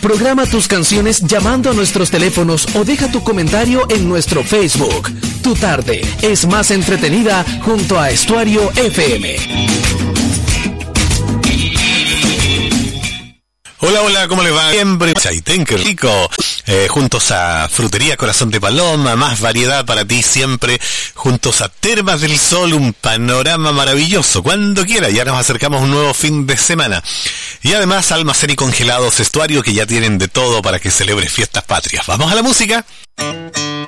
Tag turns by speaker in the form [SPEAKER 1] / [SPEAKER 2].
[SPEAKER 1] Programa tus canciones llamando a nuestros teléfonos o deja tu comentario en nuestro Facebook. Tu tarde es más entretenida junto a Estuario FM.
[SPEAKER 2] Hola, hola, ¿cómo les va? Siempre Chaitén, qué rico. Juntos a Frutería Corazón de Paloma, más variedad para ti siempre. Juntos a Termas del Sol, un panorama maravilloso. Cuando quiera, ya nos acercamos a un nuevo fin de semana. Y además, Almacén y Congelados Estuario, que ya tienen de todo para que celebres fiestas patrias. ¿Vamos a la música?